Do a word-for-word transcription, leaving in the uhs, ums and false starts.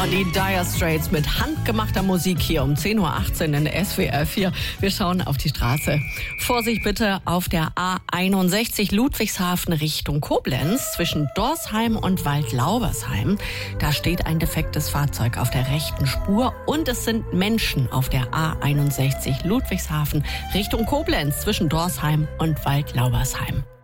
Und die Dire Straits mit handgemachter Musik hier um zehn Uhr achtzehn in der S W R vier. Wir schauen auf die Straße. Vorsicht bitte auf der A einundsechzig Ludwigshafen Richtung Koblenz zwischen Dorsheim und Waldlaubersheim. Da steht ein defektes Fahrzeug auf der rechten Spur und es sind Menschen auf der A einundsechzig Ludwigshafen Richtung Koblenz zwischen Dorsheim und Waldlaubersheim.